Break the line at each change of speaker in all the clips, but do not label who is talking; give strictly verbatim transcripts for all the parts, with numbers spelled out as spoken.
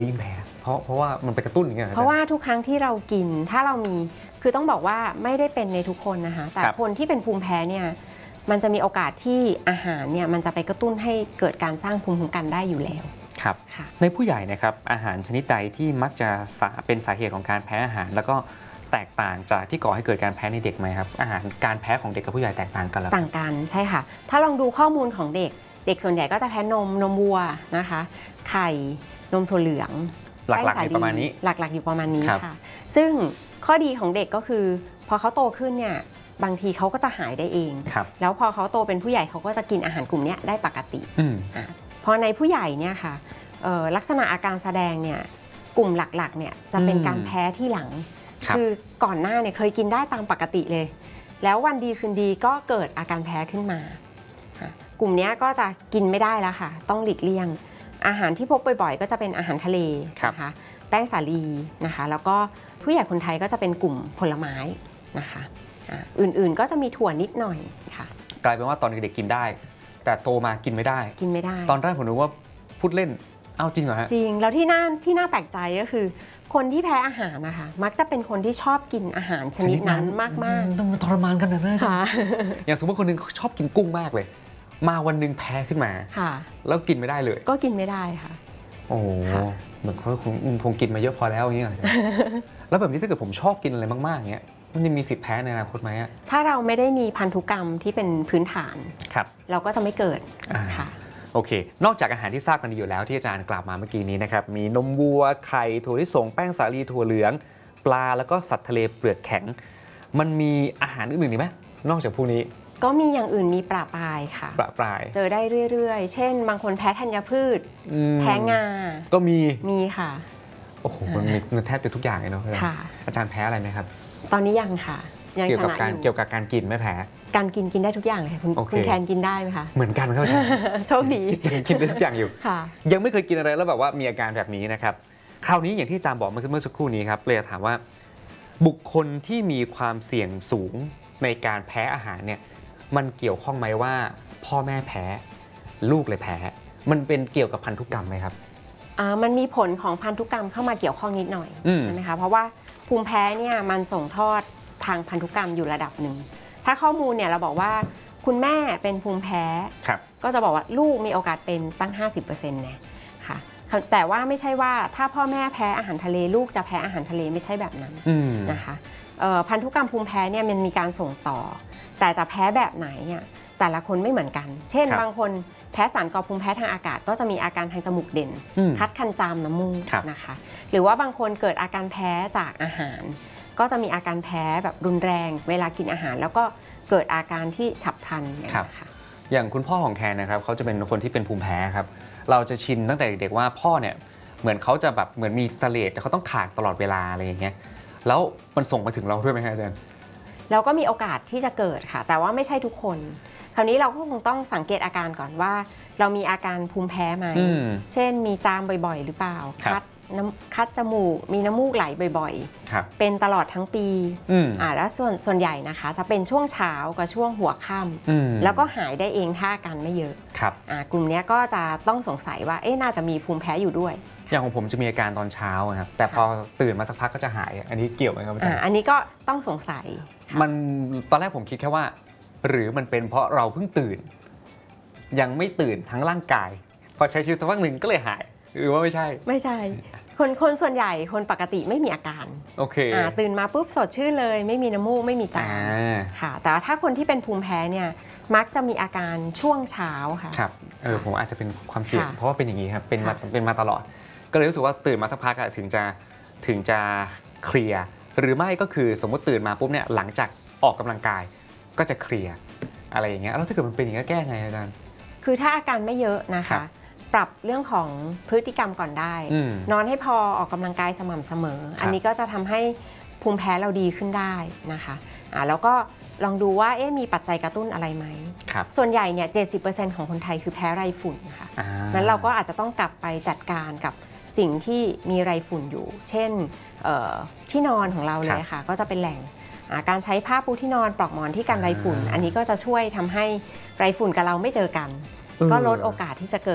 ยิ่งแพ้เพราะเพราะว่ามันไปกระตุ้นอย่างเงี้ย
เพราะว่าทุกครั้งที่เรากินถ้าเรามีคือต้องบอกว่าไม่ได้เป็นในทุกคนนะคะแต่คนที่เป็นภูมิแพ้เนี่ยมันจะมีโอกาสที่อาหารเนี่ยมันจะไปกระตุ้นให้เกิดการสร้างภูมิคุ้มกันได้อยู่แล้ว
ครับในผู้ใหญ่นะครับอาหารชนิดใดที่มักจะเป็นสาเหตุของการแพ้อาหารแล้วก็แตกต่างจากที่ก่อให้เกิดการแพ้ในเด็กไหมครับอาหารการแพ้ของเด็กกับผู้ใหญ่แตกต่างกันหรือ
ต่างกันใช่ค่ะถ้าลองดูข้อมูลของเด็กเด็กส่วนใหญ่ก็จะแพ้นมนมวัวนะคะไข่นมถั่วเหลือง
หลักๆอยู่ประมาณนี้
หลักๆอยู่ประมาณนี้ค่ะซึ่งข้อดีของเด็กก็คือพอเขาโตขึ้นเนี่ยบางทีเขาก็จะหายได้เองแล้วพอเขาโตเป็นผู้ใหญ่เขาก็จะกินอาหารกลุ่มนี้ได้ปกติพอในผู้ใหญ่เนี่ยค่ะลักษณะอาการแสดงเนี่ยกลุ่มหลักๆเนี่ยจะเป็นการแพ้ที่หลังคือก่อนหน้าเนี่ยเคยกินได้ตามปกติเลยแล้ววันดีคืนดีก็เกิดอาการแพ้ขึ้นมากลุ่มนี้ก็จะกินไม่ได้แล้วค่ะต้องหลีกเลี่ยงอาหารที่พบบ่อยๆก็จะเป็นอาหารทะเลนะคะแป้งสาลีนะคะแล้วก็ผู้ใหญ่คนไทยก็จะเป็นกลุ่มผลไม้นะคะอื่นๆก็จะมีถั่วนิดหน่อยค่ะ
กลายเป็นว่าตอนเด็กๆกินได้แต่โตมากินไม่ได้
กินไม่ได้
ตอนแรกผมนึกว่าพูดเล่นเอาจริงเหรอฮะ
จริงแล้วที่น่าที่น่าแปลกใจก็คือคนที่แพ้อาหารนะคะมักจะเป็นคนที่ชอบกินอาหารชนิดนั้นมาก
ๆต้องทรมานกันนะนะจ๊ะอย่างสมมติคนนึงชอบกินกุ้งมากเลยมาวันนึงแพ้ขึ้นมาแล้วกินไม่ได้เลย
ก็กินไม่ได้ค่ะ
โอ้เหมือนเขาคงคงกินมาเยอะพอแล้วอย่างเงี้ยแล้วแบบนี้ถ้าเกิดผมชอบกินอะไรมากๆเงี้ยมันจะมีสิทธิ์แพ้ในอนาคตไหม
ถ้าเราไม่ได้มีพันธุกรรมที่เป็นพื้นฐานเราก็จะไม่เกิดค่ะ
โอเคนอกจากอาหารที่ทราบกันดีอยู่แล้วที่อาจารย์กล่าวมาเมื่อกี้นี้นะครับมีนมวัวไข่ถั่วลิสงแป้งสาลีถั่วเหลืองปลาแล้วก็สัตว์ทะเลเปลือกแข็งมันมีอาหารอื่นๆอีกไหมนอกจากพวกนี้
ก็มีอย่างอื่นมีปลาปลายค่ะ
ปลาปลาย
เจอได้เรื่อยๆเช่นบางคนแพ้ธัญพืชแพ้งา
ก็มี
มีค่ะ
โอ้โหมันมีแทบจะทุกอย่างเลยเนาะอาจารย์แพ้อะไรไหมครับ
ตอนนี้ยังค่ะยังชนะอยู่
เกี่ยวกับการกินไม่แพ้
การกินกินได้ทุกอย่างเลยคุณคุณแคนกินได้ไหมคะ
เหมือนกันครับอาจารย์
โชคดี
ยังกินได้ทุกอย่างอยู่ยังไม่เคยกินอะไรแล้วแบบว่ามีอาการแบบนี้นะครับคราวนี้อย่างที่อาจารย์บอกเมื่อสักครู่นี้ครับเลยถามว่าบุคคลที่มีความเสี่ยงสูงในการแพ้อาหารเนี่ยมันเกี่ยวข้องไหมว่าพ่อแม่แพ้ลูกเลยแพ้มันเป็นเกี่ยวกับพันธุกรรมไหมครับ
มันมีผลของพันธุกรรมเข้ามาเกี่ยวข้องนิดหน่อยใช่ไหมคะเพราะว่าภูมิแพ้เนี่ยมันส่งทอดทางพันธุกรรมอยู่ระดับหนึ่งถ้าข้อมูลเนี่ยเราบอกว่าคุณแม่เป็นภูมิแพ้ก็จะบอกว่าลูกมีโอกาสเป็นตั้ง ห้าสิบเปอร์เซ็นต์ เนี่ยค่ะแต่ว่าไม่ใช่ว่าถ้าพ่อแม่แพ้อาหารทะเลลูกจะแพ้อาหารทะเลไม่ใช่แบบนั้นนะคะพันธุกรรมภูมิแพ้เนี่ยมันมีการส่งต่อแต่จะแพ้แบบไหนเนี่ยแต่ละคนไม่เหมือนกันเช่นบางคนแพ้สารก่อภูมิแพ้ทางอากาศก็จะมีอาการทางจมูกเด่นคัดคันจามน้ำมูกนะคะหรือว่าบางคนเกิดอาการแพ้จากอาหารก็จะมีอาการแพ้แบบรุนแรงเวลากินอาหารแล้วก็เกิดอาการที่ฉับพลันนะคะ
อย่างคุณพ่อของแคนนะครับเขาจะเป็นคนที่เป็นภูมิแพ้ครับเราจะชินตั้งแต่เด็กๆว่าพ่อเนี่ยเหมือนเขาจะแบบเหมือนมีเสลดแต่เขาต้องขากตลอดเวลาอะไรอย่างเงี้ยแล้วมันส่งมาถึงเราด้วยไหมครับอาจารย์
เราก็มีโอกาสที่จะเกิดค่ะแต่ว่าไม่ใช่ทุกคนคราวนี้เราก็คงต้องสังเกตอาการก่อนว่าเรามีอาการภูมิแพ้ไหมเช่นมีจามบ่อยๆหรือเปล่าคัดน้ำคัดจมูกมีน้ำมูกไหลบ่อยๆเป็นตลอดทั้งปีอ่าแล้วส่วนส่วนใหญ่นะคะจะเป็นช่วงเช้ากับช่วงหัวค่ำแล้วก็หายได้เองถ้าอาการไม่เยอะอ่ากลุ่มนี้ก็จะต้องสงสัยว่าเอ๊ะน่าจะมีภูมิแพ้อยู่ด้วย
อย่างของผมจะมีอาการตอนเช้าครับแต่พอตื่นมาสักพักก็จะหายอันนี้เกี่ยวไหมครับอาจารย์
อันนี้ก็ต้องสงสัย
มันตอนแรกผมคิดแค่ว่าหรือมันเป็นเพราะเราเพิ่งตื่นยังไม่ตื่นทั้งร่างกายพอใช้ชีวิตสักพักหนึ่งก็เลยหายหรือว่าไม่ใช่
ไม่ใช่คนคนส่วนใหญ่คนปกติไม่มีอาการ
โอเค
ตื่นมาปุ๊บสดชื่นเลยไม่มีน้ำมูกไม่มีจามค่ะแต่ถ้าคนที่เป็นภูมิแพ้เนี่ยมักจะมีอาการช่วงเช้าค่ะ
ครับเออผมอาจจะเป็นความเสี่ยงเพราะว่าเป็นอย่างนี้ครับเป็นมาเป็นมาตลอดก็เลยรู้สึกว่าตื่นมาสักพักถึงจะถึงจะเคลียร์หรือไม่ก็คือสมมติตื่นมาปุ๊บเนี่ยหลังจากออกกำลังกายก็จะเคลียร์อะไรอย่างเงี้ยแล้วถ้าเกิดมันเป็นอย่างนี้แก้ไงอาจารย์
คือถ้าอาการไม่เยอะนะคะปรับเรื่องของพฤติกรรมก่อนได้นอนให้พอออกกำลังกายสม่ำเสมออันนี้ก็จะทำให้ภูมิแพ้เราดีขึ้นได้นะคะอ่าแล้วก็ลองดูว่าเอ๊ะมีปัจจัยกระตุ้นอะไรไหมส่วนใหญ่เนี่ย เจ็ดสิบเปอร์เซ็นต์ ของคนไทยคือแพ้ไรฝุ่นค่ะนั้นเราก็อาจจะต้องกลับไปจัดการกับสิ่งที่มีไรฝุ่นอยู่เช่นที่นอนของเราเลยค่ะก็จะเป็นแหล่งการใช้ผ้าปูที่นอนปลอกหมอนที่กันไรฝุ่นอันนี้ก็จะช่วยทำให้ไรฝุ่นกับเราไม่เจอกันก็ลดโอกาสที่จะเกิด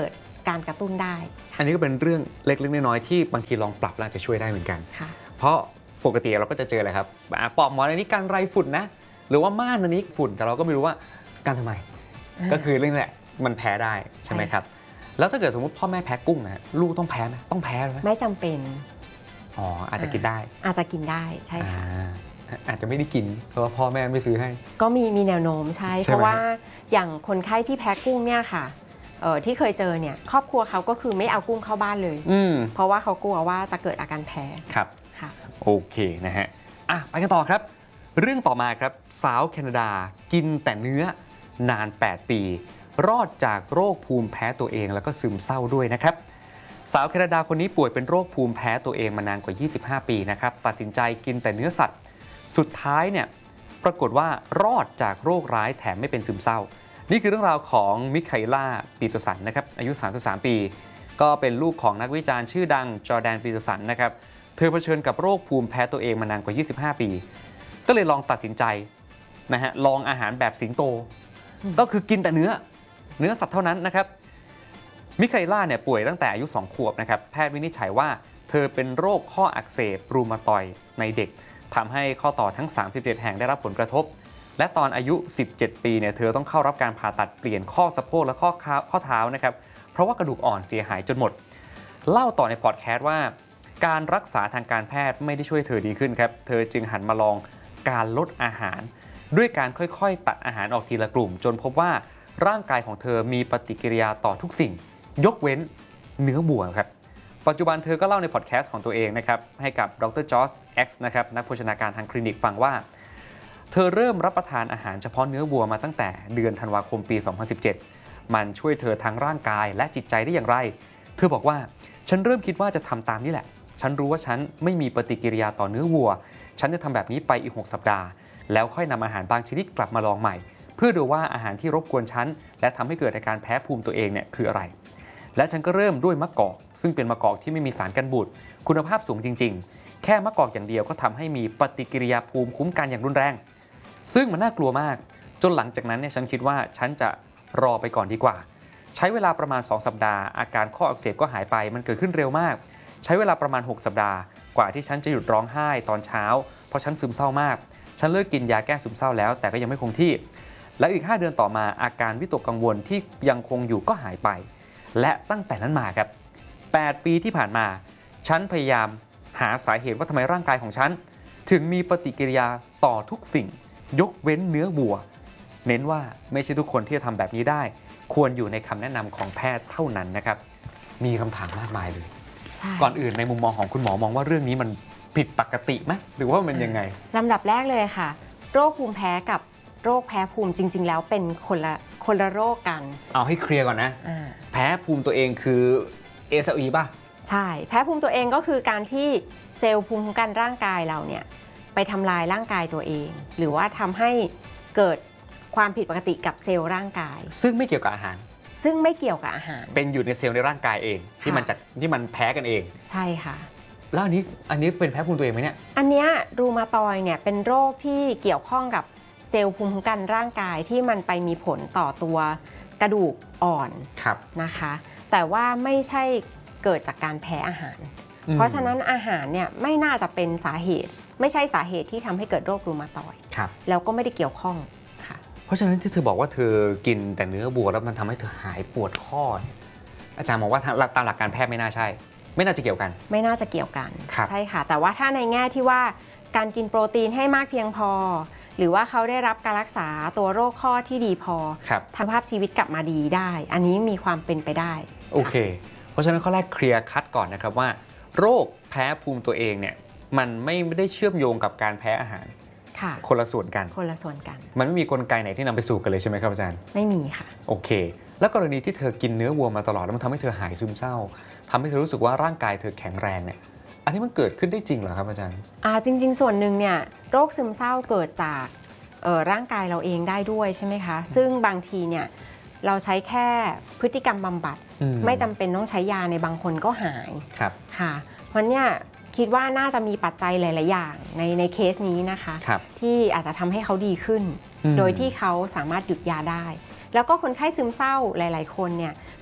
การกระตุ้นได้
อันนี้ก็เป็นเรื่องเล็กๆน้อยๆที่บางทีลองปรับแล้วจะช่วยได้เหมือนกัน
ค่ะ
เพราะปกติเราก็จะเจออะไรครับปลอกหมอนอันนี้การไรฝุ่นนะหรือว่าม่านอันนี้ฝุ่นแต่เราก็ไม่รู้ว่าการทำไมก็คือเรื่องแหละมันแพ้ได้ใช่ไหมครับแล้วถ้าเกิดสมมติพ่อแม่แพ้กุ้งนะลูกต้องแพ้ไหมต้องแพ้ไหม
ไม่จำเป็น
อ๋ออาจจะกินได้
อาจจะกินได้ใช่ค่ะ
อาจจะไม่ได้กินเพราะว่าพ่อแม่ไม่ซื้อให้
ก็มีมีแนวโน้มใช่เพราะว่าอย่างคนไข้ที่แพ้กุ้งเนี่ยค่ะเออที่เคยเจอเนี่ยครอบครัวเขาก็คือไม่เอากุ้งเข้าบ้านเลยเพราะว่าเขากลัวว่าจะเกิดอาการแพ้
ครับค่ะโอเคนะฮะอ่ะไปกันต่อครับเรื่องต่อมาครับสาวแคนาดากินแต่เนื้อนานแปดปีรอดจากโรคภูมิแพ้ตัวเองแล้วก็ซึมเศร้าด้วยนะครับสาวแคนาดาคนนี้ป่วยเป็นโรคภูมิแพ้ตัวเองมานานกว่ายี่สิบห้าปีนะครับตัดสินใจกินแต่เนื้อสัตว์สุดท้ายเนี่ยปรากฏว่ารอดจากโรคร้ายแถมไม่เป็นซึมเศร้านี่คือเรื่องราวของมิคาเอล่าปีเตอร์สันนะครับอายุสามสิบสามปีก็เป็นลูกของนักวิจารณ์ชื่อดังจอร์แดนปีเตอร์สันนะครับเธอเผชิญกับโรคภูมิแพ้ตัวเองมานานกว่ายี่สิบห้าปีก็เลยลองตัดสินใจนะฮะลองอาหารแบบสิงโตก็คือกินแต่เนื้อเนื้อสัตว์เท่านั้นนะครับมิคาเอล่าเนี่ยป่วยตั้งแต่อายุสองขวบนะครับแพทย์วินิจฉัยว่าเธอเป็นโรคข้ออักเสบรูมาตอยด์ในเด็กทำให้ข้อต่อทั้งสามสิบเจ็ดแห่งได้รับผลกระทบและตอนอายุสิบเจ็ดปีเนี่ยเธอต้องเข้ารับการผ่าตัดเปลี่ยนข้อสะโพกและข้อข้อเท้านะครับเพราะว่ากระดูกอ่อนเสียหายจนหมดเล่าต่อในพอดแคสต์ว่าการรักษาทางการแพทย์ไม่ได้ช่วยเธอดีขึ้นครับเธอจึงหันมาลองการลดอาหารด้วยการค่อยๆตัดอาหารออกทีละกลุ่มจนพบว่าร่างกายของเธอมีปฏิกิริยาต่อทุกสิ่งยกเว้นเนื้อวัวครับปัจจุบันเธอก็เล่าในพอดแคสต์ของตัวเองนะครับให้กับดรจอร์จเอ็กซ์นะครับนักโภชนาการทางคลินิกฟังว่าเธอเริ่มรับประทานอาหารเฉพาะเนื้อวัวมาตั้งแต่เดือนธันวาคมปีสองพันสิบเจ็ดมันช่วยเธอทั้งร่างกายและจิตใจได้อย่างไรเธอบอกว่าฉันเริ่มคิดว่าจะทำตามนี่แหละฉันรู้ว่าฉันไม่มีปฏิกิริยาต่อเนื้อวัวฉันจะทำแบบนี้ไปอีกหกสัปดาห์แล้วค่อยนำอาหารบางชนิดกลับมาลองใหม่เพื่อดูว่าอาหารที่รบกวนฉันและทำให้เกิดอาการแพ้ภูมิตัวเองเนี่ยคืออะไรและฉันก็เริ่มด้วยมะกอกซึ่งเป็นมะกอกที่ไม่มีสารกันบูดคุณภาพสูงจริงๆแค่มะกอกอย่างเดียวก็ทำให้มีปฏิกิริยาภูมิคุ้มกันอย่างรุนแรงซึ่งมันน่ากลัวมากจนหลังจากนั้นเนี่ยฉันคิดว่าฉันจะรอไปก่อนดีกว่าใช้เวลาประมาณสองสัปดาห์อาการข้ออักเสบก็หายไปมันเกิดขึ้นเร็วมากใช้เวลาประมาณหกสัปดาห์กว่าที่ฉันจะหยุดร้องไห้ตอนเช้าเพราะฉันซึมเศร้ามากฉันเลิกกินยาแก้ซึมเศร้าแล้วแต่ก็ยังไม่คงที่แล้วอีกห้าเดือนต่อมาอาการวิตกกังวลที่ยังคงอยู่ก็หายไปและตั้งแต่นั้นมาครับแปดปีที่ผ่านมาฉันพยายามหาสาเหตุว่าทำไมร่างกายของฉันถึงมีปฏิกิริยาต่อทุกสิ่งยกเว้นเนื้อวัวเน้นว่าไม่ใช่ทุกคนที่จะทำแบบนี้ได้ควรอยู่ในคำแนะนำของแพทย์เท่านั้นนะครับมีคำถามมากมายเลยก่อนอื่นในมุมมองของคุณหมอมองว่าเรื่องนี้มันผิดปกติไหมหรือว่ามันยังไง
ลำดับแรกเลยค่ะโรคภูมิแพ้กับโรคแพ้ภูมิจริงๆแล้วเป็นคนละคนละโรคกัน
เอาให้เคลียร์ก่อนนะแพ้ภูมิตัวเองคือ เอ เอส อี ป่ะ
ใช่แพ้ภูมิตัวเองก็คือการที่เซลล์ภูมิคุ้มกันร่างกายเราเนี่ยไปทำลายร่างกายตัวเองหรือว่าทำให้เกิดความผิดปกติกับเซลล์ร่างกาย
ซึ่งไม่เกี่ยวกับอาหาร
ซึ่งไม่เกี่ยวกับอาหาร
เป็นอยู่ในเซลล์ในร่างกายเองที่มันจัดที่มันแพ้กันเอง
ใช่ค่ะ
แล้วอันนี้อันนี้เป็นแพ้ภูมิตัวเองไหมเนี่ย
อันเนี้ยรูมาตอยเนี่ยเป็นโรคที่เกี่ยวข้องกับเซลล์ภูมิคุ้มกันร่างกายที่มันไปมีผลต่อตัวกระดูกอ่อนนะคะแต่ว่าไม่ใช่เกิดจากการแพ้อาหารเพราะฉะนั้นอาหารเนี่ยไม่น่าจะเป็นสาเหตุไม่ใช่สาเหตุที่ทำให้เกิดโรครูมาตอยด์แล้วก็ไม่ได้เกี่ยวข้องค่ะ
เพราะฉะนั้นที่เธอบอกว่าเธอกินแต่เนื้อวัวแล้วมันทำให้เธอหายปวดข้ออาจารย์บอกว่าตามหลักการแพทย์ไม่น่าใช่ไม่น่าจะเกี่ยวกัน
ไม่น่าจะเกี่ยวกันใช่ค่ะแต่ว่าถ้าในแง่ที่ว่าการกินโปรตีนให้มากเพียงพอหรือว่าเขาได้รับการรักษาตัวโรคข้อที่ดีพอทำภาพชีวิตกลับมาดีได้อันนี้มีความเป็นไปได้
โอเคเพราะฉะนั้นข้อแรกเคลียร์คัดก่อนนะครับว่าโรคแพ้ภูมิตัวเองเนี่ยมันไม่ได้เชื่อมโยงกับการแพ้อาหารคนละส่วนกัน
คนละส่วนกัน
มันไม่มีกลไกไหนที่นำไปสู่กันเลยใช่ไหมครับอาจารย์
ไม่มีค่ะ
โอเคแล้วกรณีที่เธอกินเนื้อวัวมาตลอดแล้วมันทำให้เธอหายซึมเศร้าทำให้เธอรู้สึกว่าร่างกายเธอแข็งแรงเนี่ยอันนี้มันเกิดขึ้นได้จริงเหรอครับอาจารย์
อ่าจริงๆส่วนหนึ่งเนี่ยโรคซึมเศร้าเกิดจากร่างกายเราเองได้ด้วยใช่ไหมคะซึ่งบางทีเนี่ยเราใช้แค่พฤติกรรมบำบัดไม่จำเป็นต้องใช้ยาในบางคนก็หาย
ครับ
ค่ะเพราะเนี่ยคิดว่าน่าจะมีปัจจัยหลายๆอย่างในในเคสนี้นะคะที่อาจจะทำให้เขาดีขึ้นโดยที่เขาสามารถหยุดยาได้แล้วก็คนไข้ซึมเศร้าหลายๆคนเนี่ย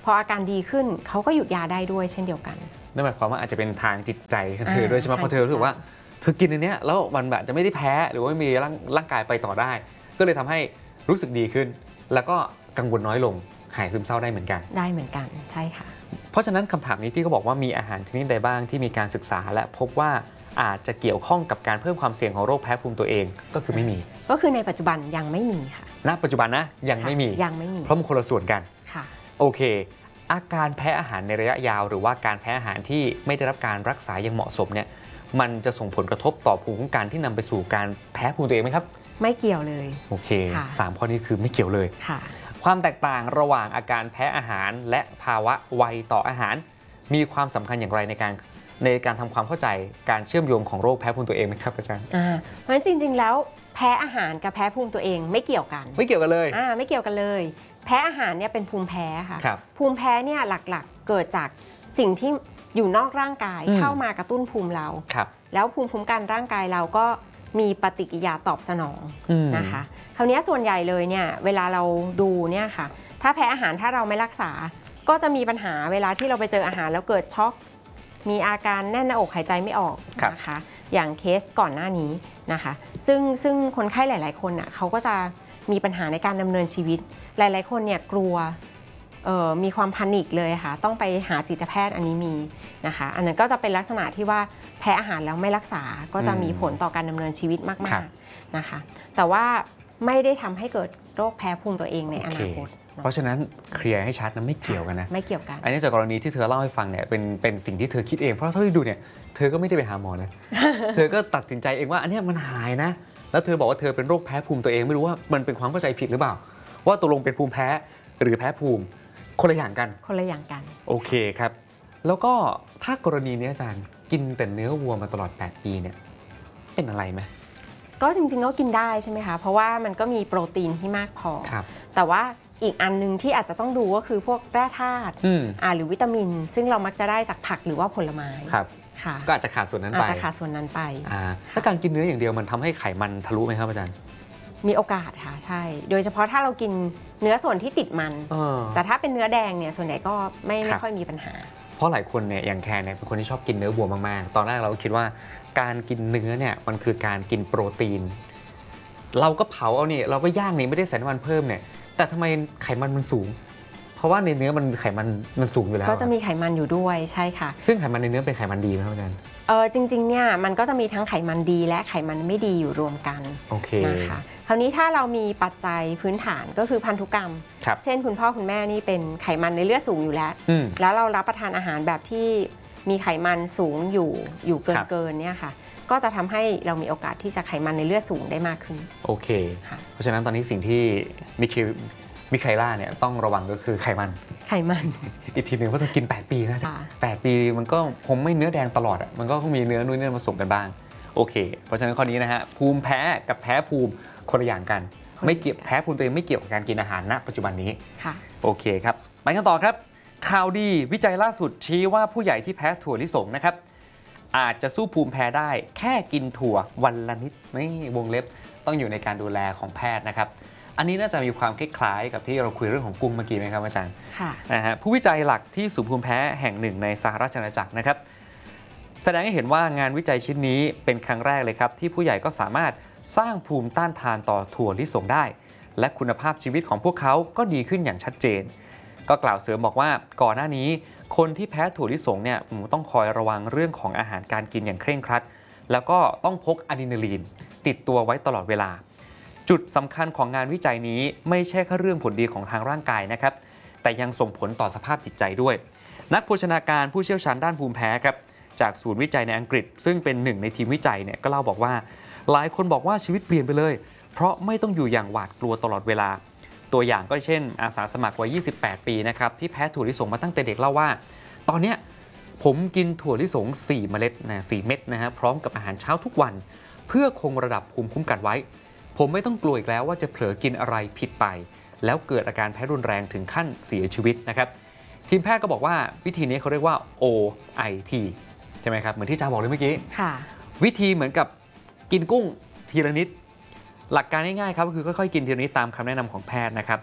พออาการดีขึ้นเขาก็หยุดยาได้ด้วยเช่นเดียวกัน
นั่นหมายความว่าอาจจะเป็นทางจิตใจของเธอด้วยใช่ไหมเพราะเธอรู้สึกว่าเธอกินอันเนี้ยแล้วมันแบบจะไม่ได้แพ้หรือว่าไม่มีร่างร่างกายไปต่อได้ก็เลยทำให้รู้สึกดีขึ้นแล้วก็กังวลน้อยลงหายซึมเศร้าได้เหมือนกัน
ได้เหมือนกันใช่ค่ะ
เพราะฉะนั้นคำถามนี้ที่เขาบอกว่ามีอาหารชนิดใดบ้างที่มีการศึกษาและพบว่าอาจจะเกี่ยวข้องกับการเพิ่มความเสี่ยงของโรคแพ้ภูมิตัวเองก็คือไม่มี
ก็คือในปัจจุบันยังไม่มีค่ะ
ณปัจจุบันนะยังไม่มี
ยังไม่มี
เพราะมันคนละส่วนกัน
ค่ะ
โอเคอาการแพ้อาหารในระยะยาวหรือว่าการแพ้อาหารที่ไม่ได้รับการรักษาอย่างเหมาะสมเนี่ยมันจะส่งผลกระทบต่อภูมิคุ้มกันที่นำไปสู่การแพ้ภูมิตัวเองไหมครับ
ไม่เกี่ยวเลย
โอเคสามข้อนี้คือไม่เกี่ยวเลย
ค่ะ
ความแตกต่างระหว่างอาการแพ้อาหารและภาวะไวต่ออาหารมีความสำคัญอย่างไรในการในการทำความเข้าใจการเชื่อมโยงของโรคแพ้ภูมิตัวเองไหมครับอาจารย์
อ่าเพราะฉะนั้นจริงๆแล้วแพ้อาหารกับแพ้ภูมิตัวเองไม่เกี่ยวกัน
ไม่เกี่ยวกันเลย
อ่าไม่เกี่ยวกันเลยแพ้อาหารเนี่ยเป็นภูมิแพ้ค่ะภูมิแพ้เนี่ยหลักๆเกิดจากสิ่งที่อยู่นอกร่างกายเข้ามากระตุ้นภูมิเราแล้วภูมิคุ้มกันร่างกายเราก็มีปฏิกิริยาตอบสนองนะคะคราวนี้ส่วนใหญ่เลยเนี่ยเวลาเราดูเนี่ยค่ะถ้าแพ้อาหารถ้าเราไม่รักษาก็จะมีปัญหาเวลาที่เราไปเจออาหารแล้วเกิดช็อกมีอาการแน่นหน้าอกหายใจไม่ออกนะคะอย่างเคสก่อนหน้านี้นะคะซึ่งซึ่งคนไข้หลายๆคนน่ะเขาก็จะมีปัญหาในการดำเนินชีวิตหลายๆคนเนี่ยกลัวมีความพานิคเลยค่ะต้องไปหาจิตแพทย์อันนี้มีนะคะอันนั้นก็จะเป็นลักษณะที่ว่าแพ้อาหารแล้วไม่รักษาก็จะมีผลต่อการดำเนินชีวิตมากๆนะคะแต่ว่าไม่ได้ทำให้เกิดโรคแพ้ภูมิตัวเองในอนาคต
เพราะฉะนั้นเคลียร์ให้ชัดนะไม่เกี่ยวกันนะ
ไม่เกี่ยวกัน
อันนี้จากกรณีที่เธอเล่าให้ฟังเนี่ยเป็นเป็นสิ่งที่เธอคิดเองเพราะเท่าที่ดูเนี่ยเธอก็ไม่ได้ไปหาหมอนะ เธอก็ตัดสินใจเองว่าอันนี้มันหายนะแล้วเธอบอกว่าเธอเป็นโรคแพ้ภูมิตัวเองไม่รู้ว่ามันเป็นความเข้าใจผิดหรือเปล่าว่าตกลงเป็นภูมิแพ้หรือแพ้ภูมิคนละอย่างกัน
คนละอย่างกัน
โอเคครับแล้วก็ถ้ากรณีนี้อาจารย์กินแต่เนื้อวัวมาตลอดแปดปีเนี่ยเป็นอะไรไหม
ก็จริงๆก็กินได้ใช่ไหมคะเพราะว่ามันก็มีโปรตีนที่มากพอแต่ว่าอีกอันนึงที่อาจจะต้องดูก็คือพวกแร่ธาตุหรือวิตามินซึ่งเรามักจะได้จากผักหรือว่าผลไม้
ครับก็อาจจะขาดส่วนนั้นไป
อาจจะขาดส่วนนั้นไป
ถ้าการกินเนื้ออย่างเดียวมันทำให้ไขมันทะลุไหมครับอาจารย์
มีโอกาสค่ะใช่โดยเฉพาะถ้าเรากินเนื้อส่วนที่ติดมันแต่ถ้าเป็นเนื้อแดงเนี่ยส่วนใหญ่ก็ไม่ไม่ค่อยมีปัญหา
เพราะหลายคนเนี่ยอย่างแคร์เนี่ยเป็นคนที่ชอบกินเนื้อวัวมากๆตอนแรกเราคิดว่าการกินเนื้อเนี่ยมันคือการกินโปรตีนเราก็เผาเอาเนี่ยเราก็ย่างนี่ไม่ได้ใส่น้ำมันเพิ่มเนี่ยแต่ทำไมไขมันมันสูงเพราะว่าในเนื้อมันไขมันมันสูงอยู่แล้ว
ก็จะมีไขมันอยู่ด้วยใช่ค่ะ
ซึ่งไขมันในเนื้อเป็นไขมันดีไหมครับอาจารย์
เออจริงๆเนี่ยมันก็จะมีทั้งไขมันดีและไขมันไม่ดีอยู่รวมกัน
โอเค
นะคะคราวนี้ถ้าเรามีปัจจัยพื้นฐานก็คือพันธุกรรมเช่นคุณพ่อคุณแม่นี่เป็นไขมันในเลือดสูงอยู่แล้วแล้วเรารับประทานอาหารแบบที่มีไขมันสูงอยู่อยู่เกินเกินเนี่ยค่ะก็จะทำให้เรามีโอกาสที่จะไขมันในเลือดสูงได้มากขึ้น
โอเคเพราะฉะนั้นตอนนี้สิ่งที่มิเคมิเคล่าเนี่ยต้องระวังก็คือไขมัน
ไขมัน
อีกทีหนึ่งเพราะต้องกินแปดปีนะจ๊ะแปดปีมันก็คงไม่เนื้อแดงตลอดอ่ะมันก็คงมีเนื้อนุ่นนี่ผสมกันบ้างโอเคเพราะฉะนั้นข้อนี้นะฮะภูมิแพ้กับแพ้ภูมิคนละอย่างกันไม่เกี่ยวแพ้ภูมิตัวเองไม่เกี่ยวกับการกินอาหารณปัจจุบันนี้
ค่ะ
โอเคครับไปกันต่อครับข่าวดีวิจัยล่าสุดชี้ว่าผู้ใหญ่ที่แพ้ถั่วลิสงนะครับอาจจะสู้ภูมิแพ้ได้แค่กินถั่ววันละนิดนี่วงเล็บต้องอยู่ในการดูแลของแพทย์นะครับอันนี้น่าจะมีความคล้ายๆกับที่เราคุยเรื่องของกุ้งเมื่อกี้ไหมครับอาจารย์
ค่ะ
นะฮะผู้วิจัยหลักที่ศูนย์ภูมิแพ้แห่งหนึ่งในสหราชอาณาจักรนะครับแสดงให้เห็นว่างานวิจัยชิ้นนี้เป็นครั้งแรกเลยครับที่ผู้ใหญ่ก็สามารถสร้างภูมิต้านทานต่อถั่วลิสงได้และคุณภาพชีวิตของพวกเขาก็ดีขึ้นอย่างชัดเจนก็กล่าวเสริมบอกว่าก่อนหน้านี้คนที่แพ้ถั่วลิสงเนี่ยต้องคอยระวังเรื่องของอาหารการกินอย่างเคร่งครัดแล้วก็ต้องพกอะดรีนาลีนติดตัวไว้ตลอดเวลาจุดสำคัญของงานวิจัยนี้ไม่ใช่แค่เรื่องผลดีของทางร่างกายนะครับแต่ยังส่งผลต่อสภาพจิตใจด้วยนักโภชนาการผู้เชี่ยวชาญด้านภูมิแพ้ครับจากศูนย์วิจัยในอังกฤษซึ่งเป็นหนึ่งในทีมวิจัยเนี่ยก็เล่าบอกว่าหลายคนบอกว่าชีวิตเปลี่ยนไปเลยเพราะไม่ต้องอยู่อย่างหวาดกลัวตลอดเวลาตัวอย่างก็เช่นอาสาสมัครวัยยี่สิบแปดปีนะครับที่แพ้ถั่วลิสงมาตั้งแต่เด็กเล่าว่าตอนนี้ผมกินถั่วลิสงสี่เมล็ดนะสี่เม็ดนะฮะพร้อมกับอาหารเช้าทุกวันเพื่อคงระดับภูมิคุ้มกันไว้ผมไม่ต้องกลัวอีกแล้วว่าจะเผลอกินอะไรผิดไปแล้วเกิดอาการแพ้รุนแรงถึงขั้นเสียชีวิตนะครับทีมแพทย์ก็บอกว่าวิธีนี้เขาเรียกว่า โอ ไอ ที ใช่ไหมครับเหมือนที่จ้าบอกเลยเมื่อกี้วิธีเหมือนกับกินกุ้งทีละนิดหลักการง่ายๆครับก็คือค่อยๆกินทีละนิดตามคำแนะนำของแพทย์นะครับ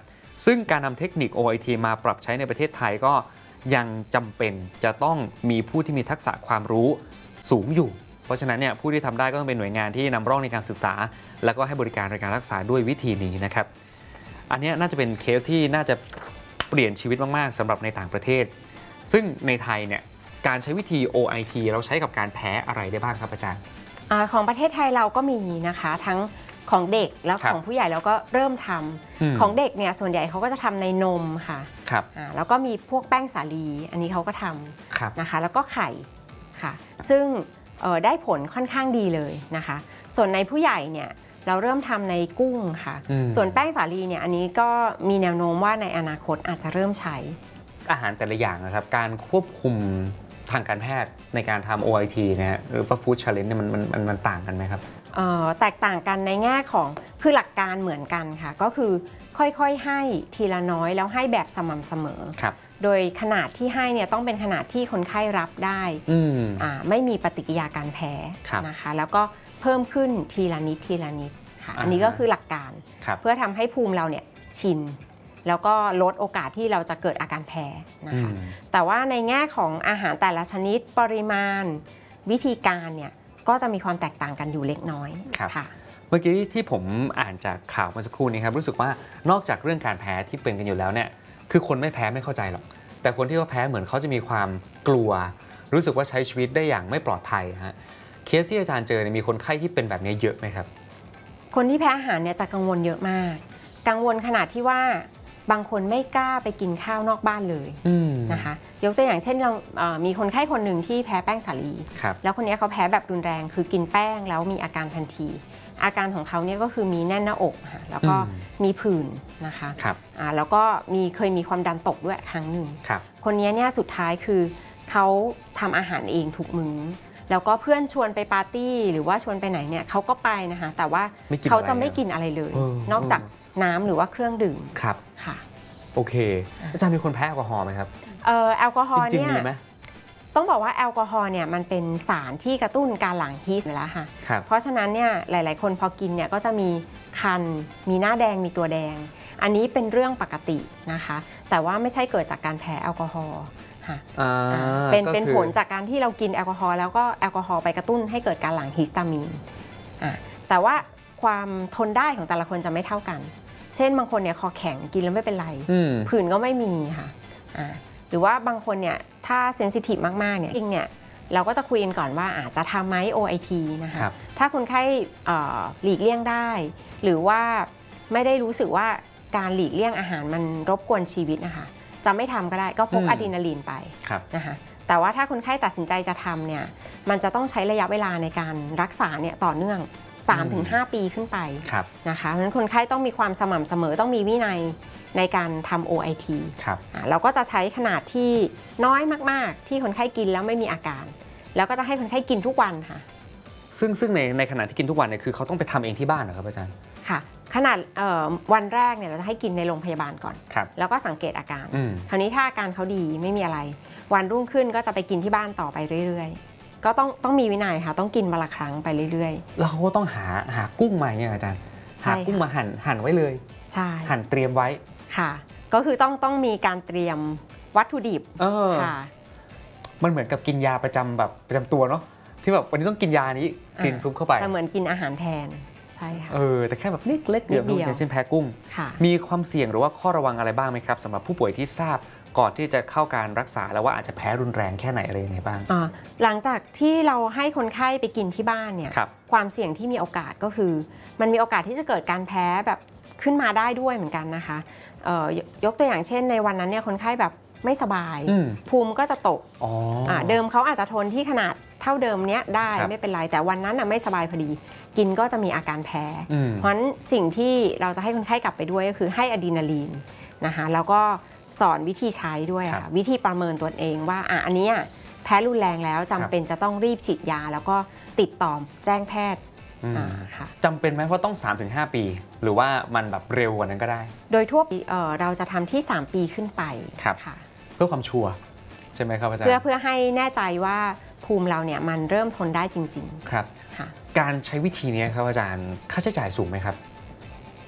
ซึ่งการนำเทคนิค โอ ไอ ที มาปรับใช้ในประเทศไทยก็ยังจำเป็นจะต้องมีผู้ที่มีทักษะความรู้สูงอยู่เพราะฉะนั้นเนี่ยผู้ที่ทำได้ก็ต้องเป็นหน่วยงานที่นำร่องในการศึกษาแล้วก็ให้บริการในการรักษาด้วยวิธีนี้นะครับอันนี้น่าจะเป็นเคสที่น่าจะเปลี่ยนชีวิตมากๆสำหรับในต่างประเทศซึ่งในไทยเนี่ยการใช้วิธี โอ ไอ ที เราใช้กับการแพ้อะไรได้บ้างครับอาจารย์
อของประเทศไทยเราก็มีนะคะทั้งของเด็กแล้วของผู้ใหญ่เราก็เริ่มทำของเด็กเนี่ยส่วนใหญ่เขาก็จะทำในนมค่ะ
ครับ
แล้วก็มีพวกแป้งสาลีอันนี้เขาก็ทำนะคะแล้วก็ไข่ค่ะซึ่งได้ผลค่อนข้างดีเลยนะคะส่วนในผู้ใหญ่เนี่ยเราเริ่มทำในกุ้งค่ะส่วนแป้งสาลีเนี่ยอันนี้ก็มีแนวโน้มว่าในอนาคตอาจจะเริ่มใช้
อาหารแต่ละอย่างนะครับการควบคุมทางการแพทย์ในการทำ โอ ไอ ที นะฮะหรือว่า Food Challenge เนี่ยมันมันมันมันต่างกันไหมครับ
แตกต่างกันในแง่ของคือหลักการเหมือนกันค่ะก็คือค่อยๆให้ทีละน้อยแล้วให้แบบสม่ำเสมอโดยขนาดที่ให้เนี่ยต้องเป็นขนาดที่คนไข้รับได้ไม่มีปฏิกิริยาการแพ้นะคะแล้วก็เพิ่มขึ้นทีละนิดทีละนิดค่ะอันนี้ก็คือหลักการเพื่อทำให้ภูมิเราเนี่ยชินแล้วก็ลดโอกาสที่เราจะเกิดอาการแพ้นะคะแต่ว่าในแง่ของอาหารแต่ละชนิดปริมาณวิธีการเนี่ยก็จะมีความแตกต่างกันอยู่เล็กน้อยค่ะ
เมื่อกี้ที่ผมอ่านจากข่าวเมื่อสักครู่นี้ครับรู้สึกว่านอกจากเรื่องการแพ้ที่เป็นกันอยู่แล้วเนี่ยคือคนไม่แพ้ไม่เข้าใจหรอกแต่คนที่เขาแพ้เหมือนเขาจะมีความกลัวรู้สึกว่าใช้ชีวิตได้อย่างไม่ปลอดภัยฮะเคสที่อาจารย์เจอมีคนไข้ที่เป็นแบบนี้เยอะไหมครับ
คนที่แพ้อาหารเนี่ยจะกังวลเยอะมากกังวลขนาดที่ว่าบางคนไม่กล้าไปกินข้าวนอกบ้านเลยนะคะยกตัวอย่างเช่นเรามีคนไข้คนหนึ่งที่แพ้แป้งสาลีแล้วคนนี้เขาแพ้แบบรุนแรงคือกินแป้งแล้วมีอาการทันทีอาการของเขาเนี่ยก็คือมีแน่นหน้าอกค่ะแล้วก็มีผื่นนะคะแล้วก็มีเคยมีความดันตกด้วยครั้งหนึ่งคนนี้เนี่ยสุดท้ายคือเขาทำอาหารเองทุกมื้อแล้วก็เพื่อนชวนไปปาร์ตี้หรือว่าชวนไปไหนเนี่ยเขาก็ไปนะคะแต่ว่าเขาจะไม่กินอะไรเลยนอกจากน้ำหรือว่าเครื่องดื่ม
ครับ
ค่ะ
โอเคอาจารย์มีคนแพ้แอลกอฮอล์ไหมครับ
เออแอลกอฮอล์เนี่ยต้องบอกว่าแอลกอฮอล์เนี่ยมันเป็นสารที่กระตุ้นการหลั่งฮีสต์แล้วค่ะเพราะฉะนั้นเนี่ยหลายๆคนพอกินเนี่ยก็จะมีคันมีหน้าแดงมีตัวแดงอันนี้เป็นเรื่องปกตินะคะแต่ว่าไม่ใช่เกิดจากการแพ้แอลกอฮอล์ค่ะเป็นเป็นผลจากการที่เรากินแอลกอฮอล์แล้วก็แอลกอฮอล์ไปกระตุ้นให้เกิดการหลั่งฮิสตามีนแต่ว่าความทนได้ของแต่ละคนจะไม่เท่ากันเช่นบางคนเนี่ยคอแข็งกินแล้วไม่เป็นไรผื่นก็ไม่มีค่ะหรือว่าบางคนเนี่ยถ้าเซนซิทีฟมากๆเนี่ยจริงเนี่ยเราก็จะคุยกันก่อนว่าอาจจะทำไหม โอ ไอ ที นะคะถ้าคนไข้หลีกเลี่ยงได้หรือว่าไม่ได้รู้สึกว่าการหลีกเลี่ยงอาหารมันรบกวนชีวิตนะคะจะไม่ทำก็ได้ก็พกอะดรีนาลีนไปนะคะแต่ว่าถ้าคนไข้ตัดสินใจจะทำเนี่ยมันจะต้องใช้ระยะเวลาในการรักษาเนี่ยต่อเนื่อง สามถึงห้า ปีขึ้นไปนะคะเพราะฉะนั้นคนไข้ต้องมีความสม่ำเสมอต้องมีวินัยในการทำ โอ ไอ ที เราก็จะใช้ขนาดที่น้อยมากๆที่คนไข้กินแล้วไม่มีอาการแล้วก็จะให้คนไข้กินทุกวันค่ะ
ซึ่งซึ่งในในขณะที่กินทุกวันเนี่ยคือเขาต้องไปทำเองที่บ้านเหรอครับอาจารย์
ค่ะขนาดวันแรกเนี่ยเราจะให้กินในโรงพยาบาลก่อนแล้วก็สังเกตอาการคราวนี้ถ้าอาการเขาดีไม่มีอะไรวันรุ่งขึ้นก็จะไปกินที่บ้านต่อไปเรื่อยๆก็ต้องต้องมีวินัยค่ะต้องกินวันละครั้งไปเรื่อย
ๆแล้วเขาก็ต้องหาหากุ้งมาเนี่ยอาจารย์หากุ้งมาหั่นหั่นไว้เลย
ใช่
หั่นเตรียมไว้
ค่ะก็คือต้องต้องมีการเตรียมวัตถุดิบค่ะ
มันเหมือนกับกินยาประจำแบบประจำตัวเนาะที่แบบวันนี้ต้องกินยานี้กินคลุกเข้าไป
แต่เหมือนกินอาหารแทนใช่ค่ะ
เออแต่แค่แบบนิดเล็กเดียวอย่างเช่นแพ้กุ้งมีความเสี่ยงหรือว่าข้อระวังอะไรบ้างไหมครับสำหรับผู้ป่วยที่ทราบก่อนที่จะเข้าการรักษาแล้วว่าอาจจะแพ้รุนแรงแค่ไหนอะไรยังไงบ้าง
หลังจากที่เราให้คนไข้ไปกินที่บ้านเนี่ยความเสี่ยงที่มีโอกาสก็คือมันมีโอกาสที่จะเกิดการแพ้แบบขึ้นมาได้ด้วยเหมือนกันนะคะยกตัวอย่างเช่นในวันนั้นเนี่ยคนไข้แบบไม่สบายภูมิก็จะตกเดิมเขาอาจจะทนที่ขนาดเท่าเดิมเนี้ยได้ไม่เป็นไรแต่วันนั้นไม่สบายพอดีกินก็จะมีอาการแพ้เพราะฉะนั้นสิ่งที่เราจะให้คนไข้กลับไปด้วยก็คือให้อะดรีนาลีนนะคะแล้วก็สอนวิธีใช้ด้วยค่ะวิธีประเมินตัวเองว่าอ่ะอันนี้แพ้รุนแรงแล้วจำเป็นจะต้องรีบฉีดยาแล้วก็ติดต่อแจ้งแพทย์
จำเป็นไหมว่าต้อง สามถึงห้า ปีหรือว่ามันแบบเร็วกว่านั้นก็ได้
โดยทั่วไปเราจะทำที่สามปีขึ้นไป
ค่ะเพื่อความชัวร์ใช่ไหมครับอาจารย์
เพื่อเพื่อให้แน่ใจว่าภูมิเราเนี่ยมันเริ่มทนได้จริง
ๆครับการใช้วิธีนี้ครับอาจารย์ค่าใช้จ่ายสูงไหมครับ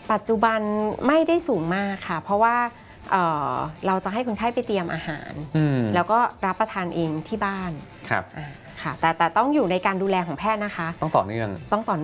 ปัจจุบันไม่ได้สูงมากค่ะ เพราะว่าเอ่อเราจะให้คนไข้ไปเตรียมอาหาร
อืม
แล้วก็รับประทานเองที่บ้าน
ครับ
อ่าค่ะแต่แต่ต้องอยู่ในการดูแลของแพทย์นะคะ
ต้องต่อเนื่อง
ต้องต่อ